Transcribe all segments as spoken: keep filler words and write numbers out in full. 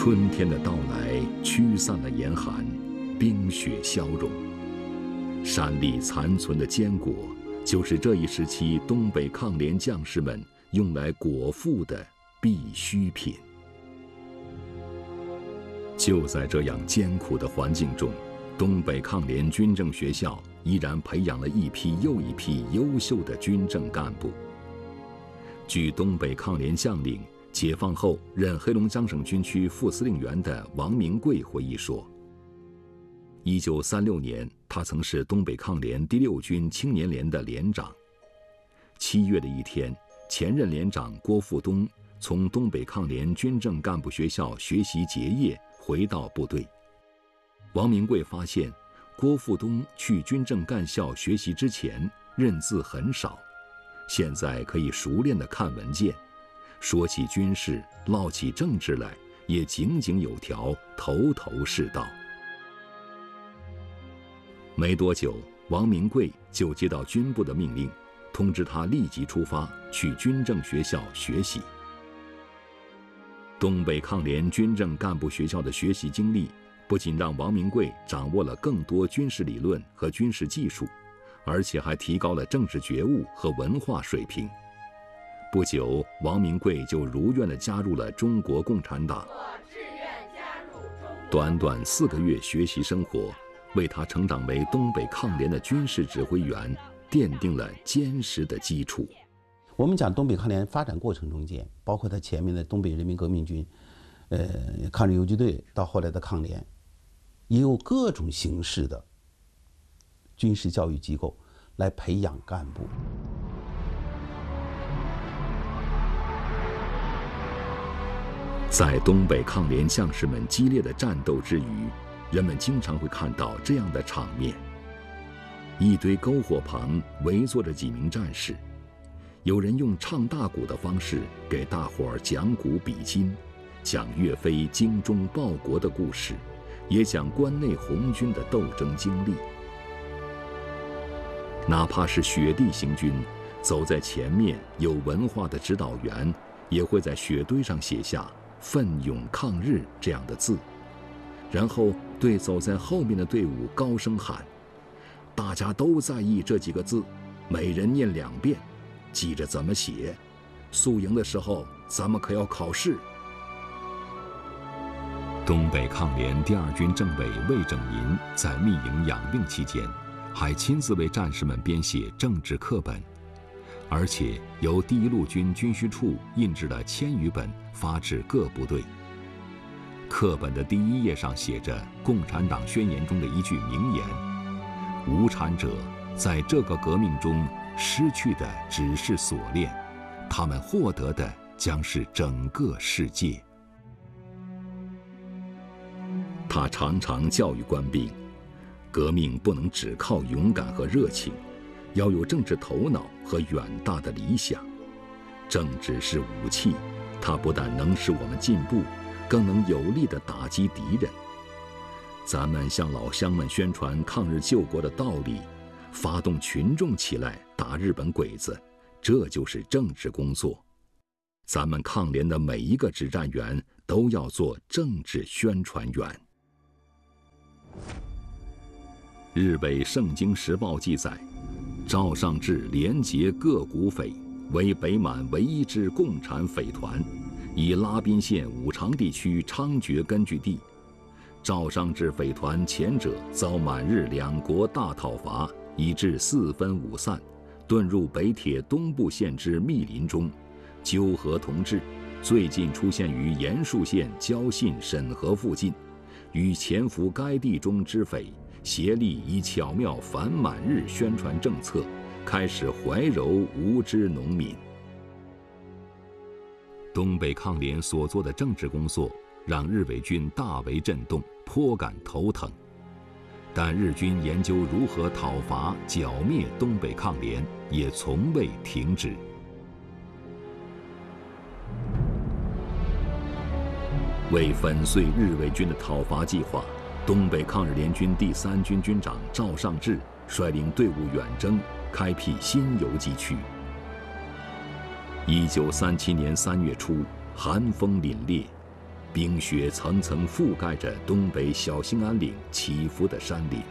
春天的到来驱散了严寒，冰雪消融。山里残存的坚果，就是这一时期东北抗联将士们用来果腹的必需品。就在这样艰苦的环境中，东北抗联军政学校依然培养了一批又一批优秀的军政干部。据东北抗联将领、解放后任黑龙江省军区副司令员的王明贵回忆说，一九三六年，他曾是东北抗联第六军青年连的连长。七月的一天，前任连长郭富东从东北抗联军政干部学校学习结业，回到部队。王明贵发现，郭富东去军政干校学习之前认字很少，现在可以熟练地看文件，说起军事、唠起政治来也井井有条，头头是道。没多久，王明贵就接到军部的命令，通知他立即出发去军政学校学习。东北抗联军政干部学校的学习经历，不仅让王明贵掌握了更多军事理论和军事技术，而且还提高了政治觉悟和文化水平。不久，王明贵就如愿地加入了中国共产党。短短四个月学习生活，为他成长为东北抗联的军事指挥员奠定了坚实的基础。 我们讲东北抗联发展过程中间，包括他前面的东北人民革命军、呃抗日游击队，到后来的抗联，也有各种形式的军事教育机构来培养干部。 在东北抗联将士们激烈的战斗之余，人们经常会看到这样的场面：一堆篝火旁围坐着几名战士，有人用唱大鼓的方式给大伙儿讲古比今，讲岳飞精忠报国的故事，也讲关内红军的斗争经历。哪怕是雪地行军，走在前面有文化的指导员也会在雪堆上写下“奋勇抗日”这样的字，然后对走在后面的队伍高声喊：“大家都在意这几个字，每人念两遍，记着怎么写。宿营的时候，咱们可要考试。”东北抗联第二军政委魏拯民在密营养病期间，还亲自为战士们编写政治课本，而且由第一路军军需处印制了千余本，发至各部队。课本的第一页上写着《共产党宣言》中的一句名言：“无产者在这个革命中失去的只是锁链，他们获得的将是整个世界。”他常常教育官兵，革命不能只靠勇敢和热情，要有政治头脑和远大的理想。政治是武器，它不但能使我们进步，更能有力地打击敌人。咱们向老乡们宣传抗日救国的道理，发动群众起来打日本鬼子，这就是政治工作。咱们抗联的每一个指战员都要做政治宣传员。日伪《圣经时报》记载，赵尚志连结各股匪，为北满唯一支共产匪团，以拉宾县五常地区猖獗根据地。赵尚志匪团前者遭满日两国大讨伐，以致四分五散，遁入北铁东部县之密林中，纠合同志，最近出现于延树县交信审核附近，与潜伏该地中之匪协力，以巧妙反满日宣传政策，开始怀柔无知农民。东北抗联所做的政治工作，让日伪军大为震动，颇感头疼。但日军研究如何讨伐剿灭东北抗联，也从未停止。为粉碎日伪军的讨伐计划，东北抗日联军第三军军长赵尚志率领队伍远征，开辟新游击区。一九三七年三月初，寒风凛冽， 冰雪层层覆盖着东北小兴安岭起伏的山岭。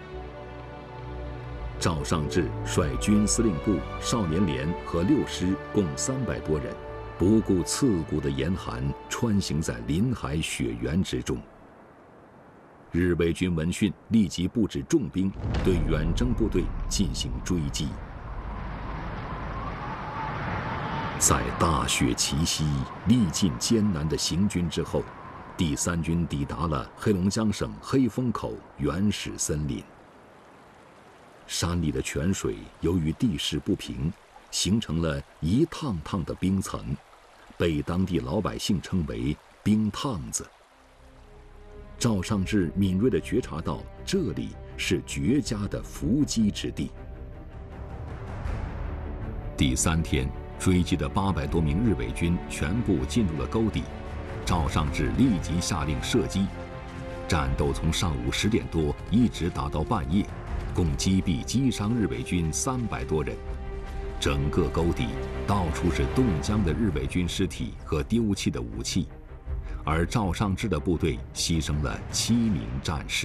赵尚志率军司令部、少年连和六师共三百多人，不顾刺骨的严寒，穿行在林海雪原之中。日伪军闻讯，立即布置重兵，对远征部队进行追击。在大雪齐袭、历尽艰难的行军之后，第三军抵达了黑龙江省黑风口原始森林。山里的泉水由于地势不平，形成了一趟趟的冰层，被当地老百姓称为冰趟子。赵尚志敏锐地觉察到这里是绝佳的伏击之地。第三天，追击的八百多名日伪军全部进入了沟底，赵尚志立即下令射击，战斗从上午十点多一直打到半夜，共击毙击伤日伪军三百多人。整个沟底到处是冻僵的日伪军尸体和丢弃的武器，而赵尚志的部队牺牲了七名战士。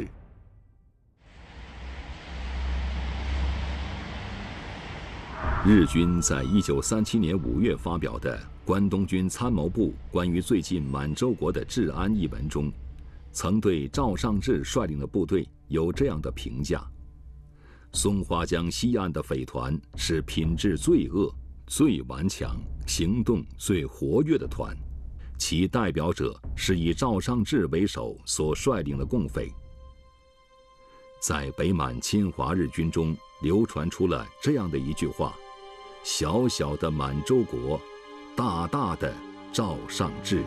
日军在一九三七年五月发表的《关东军参谋部关于最近满洲国的治安》一文中，曾对赵尚志率领的部队有这样的评价：松花江西岸的匪团是品质最恶、最顽强、行动最活跃的团，其代表者是以赵尚志为首所率领的共匪。在北满侵华日军中流传出了这样的一句话：小小的满洲国，大大的赵尚志。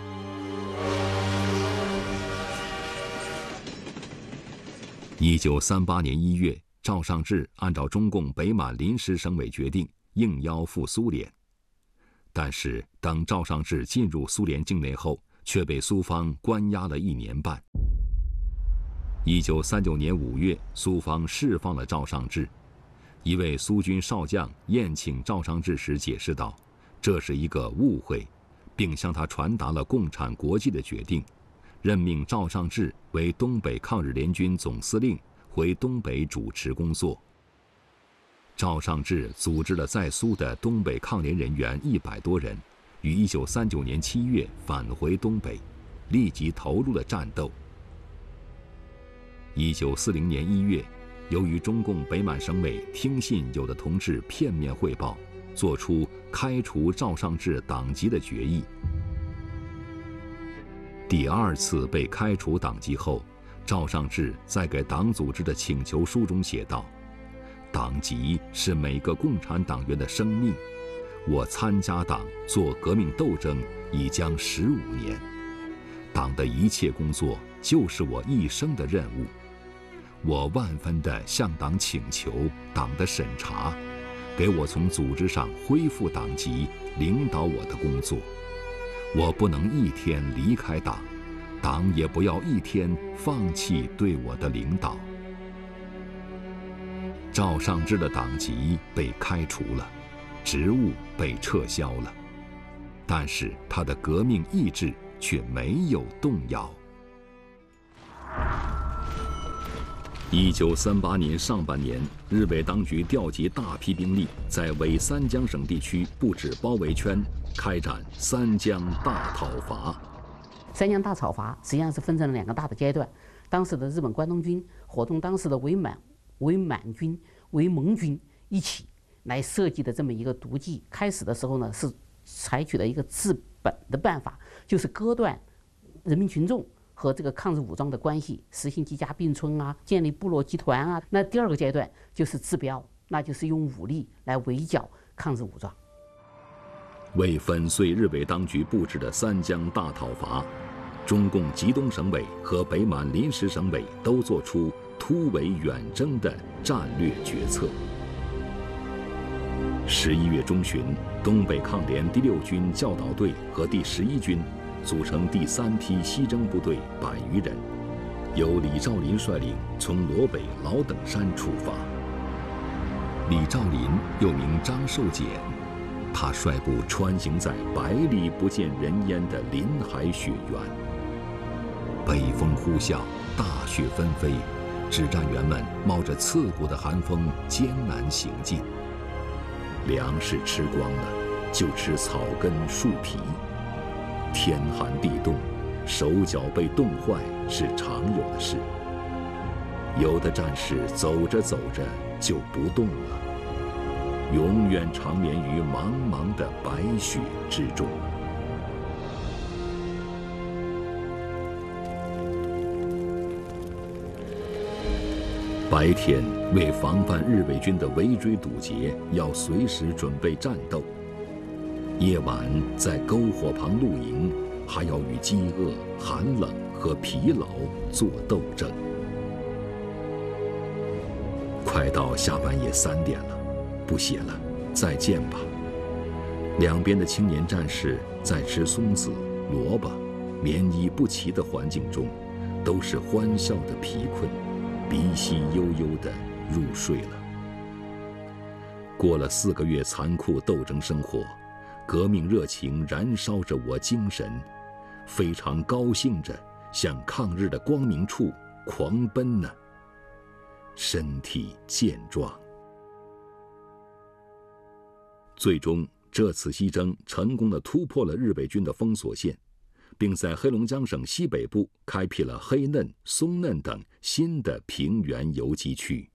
一九三八年一月，赵尚志按照中共北满临时省委决定，应邀赴苏联。但是，当赵尚志进入苏联境内后，却被苏方关押了一年半。一九三九年五月，苏方释放了赵尚志。一位苏军少将宴请赵尚志时解释道：“这是一个误会，并向他传达了共产国际的决定，任命赵尚志为东北抗日联军总司令，回东北主持工作。”赵尚志组织了在苏的东北抗联人员一百多人，于一九三九年七月返回东北，立即投入了战斗。一九四零年一月，由于中共北满省委听信有的同志片面汇报，作出开除赵尚志党籍的决议。第二次被开除党籍后，赵尚志在给党组织的请求书中写道：“党籍是每个共产党员的生命，我参加党做革命斗争已将十五年，党的一切工作就是我一生的任务。我万分地向党请求党的审查，给我从组织上恢复党籍，领导我的工作。我不能一天离开党，党也不要一天放弃对我的领导。”赵尚志的党籍被开除了，职务被撤销了，但是他的革命意志却没有动摇。一九三八年上半年，日伪当局调集大批兵力，在伪三江省地区布置包围圈，开展三江大讨伐。 三江大讨伐实际上是分成了两个大的阶段。当时的日本关东军活动当时的伪满、伪满军、伪盟军一起来设计的这么一个毒计。开始的时候呢，是采取了一个治本的办法，就是割断人民群众和这个抗日武装的关系，实行几家并存啊，建立部落集团啊。那第二个阶段就是治标，那就是用武力来围剿抗日武装。 为粉碎日伪当局布置的三江大讨伐，中共吉东省委和北满临时省委都做出突围远征的战略决策。十一月中旬，东北抗联第六军教导队和第十一军组成第三批西征部队百余人，由李兆林率领，从罗北老等山出发。李兆林又名张寿俭，他率部穿行在百里不见人烟的林海雪原， 北风呼啸，大雪纷飞，指战员们冒着刺骨的寒风艰难行进。粮食吃光了，就吃草根树皮。天寒地冻，手脚被冻坏是常有的事。有的战士走着走着就不动了，永远长眠于茫茫的白雪之中。白天为防范日伪军的围追堵截，要随时准备战斗；夜晚在篝火旁露营，还要与饥饿、寒冷和疲劳做斗争。快到下半夜三点了，不写了，再见吧。两边的青年战士在吃松子、萝卜，棉衣不齐的环境中，都是欢笑的疲困，鼻息悠悠地入睡了。过了四个月残酷斗争生活，革命热情燃烧着我精神，非常高兴着向抗日的光明处狂奔呢。身体健壮。最终，这次西征成功地突破了日伪军的封锁线，并在黑龙江省西北部开辟了黑嫩、松嫩等新的平原游击区。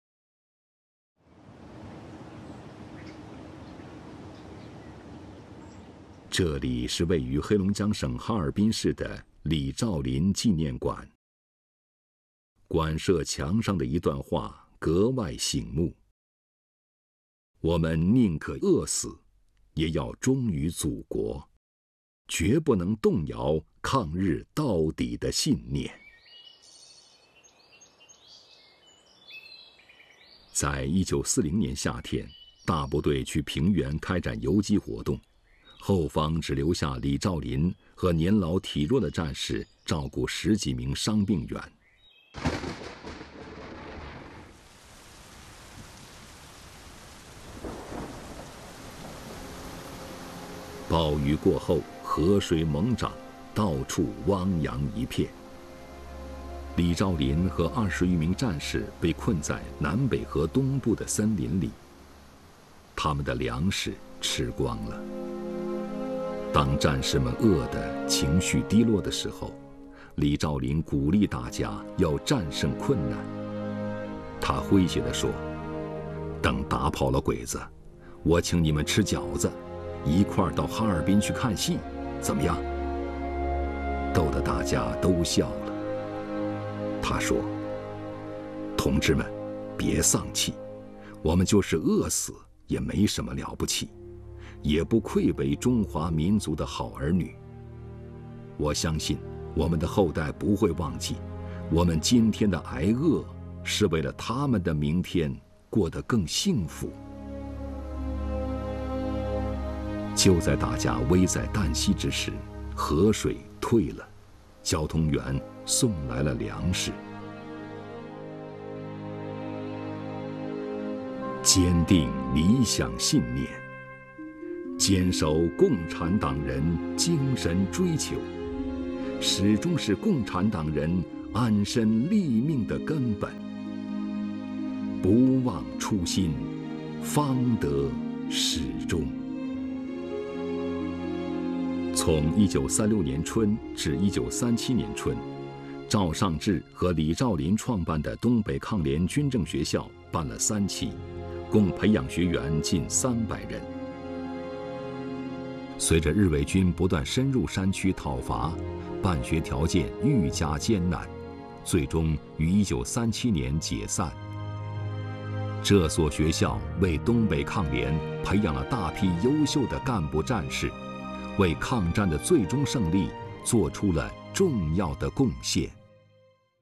这里是位于黑龙江省哈尔滨市的李兆林纪念馆。馆舍墙上的一段话格外醒目：我们宁可饿死，也要忠于祖国，绝不能动摇抗日到底的信念。在一九四零年夏天，大部队去平原开展游击活动，后方只留下李兆林和年老体弱的战士照顾十几名伤病员。暴雨过后，河水猛涨，到处汪洋一片。李兆林和二十余名战士被困在南北河东部的森林里，他们的粮食吃光了。当战士们饿得情绪低落的时候，李兆林鼓励大家要战胜困难。他诙谐地说：“等打跑了鬼子，我请你们吃饺子，一块儿到哈尔滨去看戏，怎么样？”逗得大家都笑了。他说：“同志们，别丧气，我们就是饿死也没什么了不起，也不愧为中华民族的好儿女。我相信我们的后代不会忘记，我们今天的挨饿是为了他们的明天过得更幸福。”就在大家危在旦夕之时，河水退了，交通员送来了粮食。坚定理想信念，坚守共产党人精神追求，始终是共产党人安身立命的根本。不忘初心，方得始终。从一九三六年春至一九三七年春，赵尚志和李兆林创办的东北抗联军政学校办了三期，共培养学员近三百人。随着日伪军不断深入山区讨伐，办学条件愈加艰难，最终于一九三七年解散。这所学校为东北抗联培养了大批优秀的干部战士，为抗战的最终胜利做出了重要的贡献。